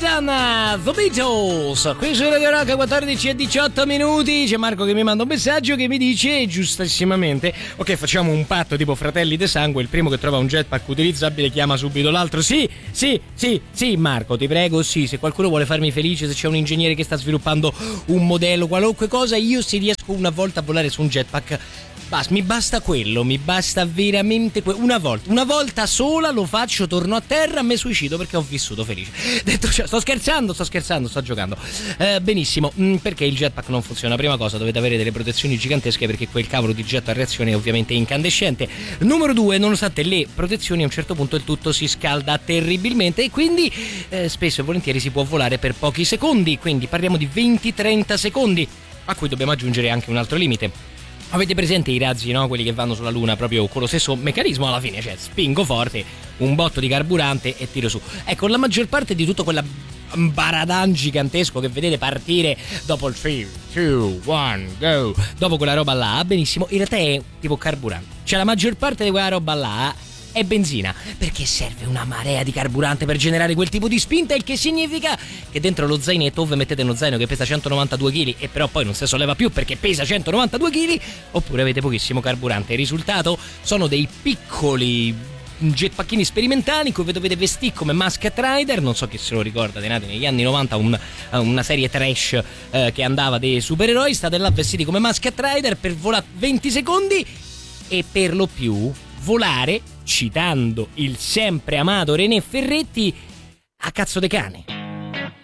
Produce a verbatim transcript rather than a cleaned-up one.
Madonna, The Beatles, qui su Radio Rock, quattordici e diciotto minuti. C'è Marco che mi manda un messaggio che mi dice giustissimamente: ok, facciamo un patto tipo fratelli de sangue, il primo che trova un jetpack utilizzabile chiama subito l'altro. Sì, sì, sì, sì Marco, ti prego, sì, se qualcuno vuole farmi felice, se c'è un ingegnere che sta sviluppando un modello, qualunque cosa, io se riesco una volta a volare su un jetpack, basta, mi basta quello, mi basta veramente que- una volta, una volta sola lo faccio, torno a terra, mi suicido perché ho vissuto felice. Detto ciò, sto scherzando, sto scherzando, sto giocando. Eh, benissimo, mm, perché il jetpack non funziona? Prima cosa, dovete avere delle protezioni gigantesche perché quel cavolo di getto a reazione è ovviamente incandescente. Numero due, nonostante le protezioni, a un certo punto il tutto si scalda terribilmente e quindi eh, spesso e volentieri si può volare per pochi secondi, quindi parliamo di venti trenta secondi, a cui dobbiamo aggiungere anche un altro limite. Avete presente i razzi, no? Quelli che vanno sulla Luna proprio con lo stesso meccanismo alla fine, cioè spingo forte, un botto di carburante e tiro su. Ecco, la maggior parte di tutta quella baradan gigantesco che vedete partire dopo il tre, due, uno, go, dopo quella roba là, benissimo, in realtà è tipo carburante. Cioè la maggior parte di quella roba là è benzina, perché serve una marea di carburante per generare quel tipo di spinta, il che significa che dentro lo zainetto voi mettete uno zaino che pesa centonovantadue chili e però poi non si solleva più perché pesa centonovantadue chili, oppure avete pochissimo carburante. Il risultato sono dei piccoli jetpacchini sperimentali in cui vi dovete vestire come Masked Rider. Non so chi se lo ricorda, dei nati negli anni novanta, un, una serie trash eh, che andava dei supereroi. State là vestiti come Masked Rider per volare venti secondi e per lo più volare, citando il sempre amato René Ferretti, a cazzo de cane.